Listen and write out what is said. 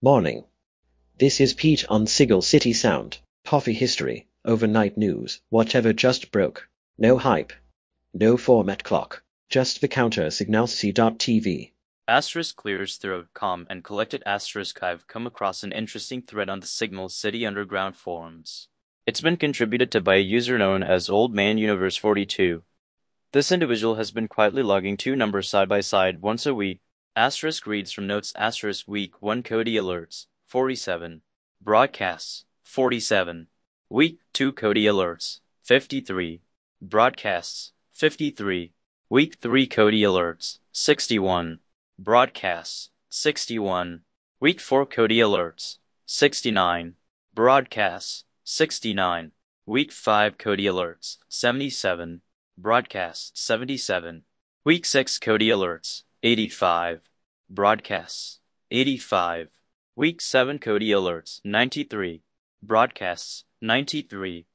Morning. This is Pete on Sigil City Sound. Coffee history, overnight news, whatever just broke. No hype. No format clock. Just the counter signalcy.tv. Asterisk clears throat com and collected asterisk I've come across an interesting thread on the Signal City Underground forums. It's been contributed to by a user known as Old Man Universe 42. This individual has been quietly logging two numbers side by side once a week. Asterisk reads from notes asterisk week 1 Cody alerts 47. Broadcasts 47. Week 2 Cody alerts 53. Broadcasts 53. Week 3 Cody alerts 61. Broadcasts 61. Week 4 Cody alerts 69. Broadcasts 69. Week 5 Cody alerts 77. Broadcasts 77. Week 6 Cody alerts 85. Broadcasts 85. Week 7 Cody alerts 93. Broadcasts 93.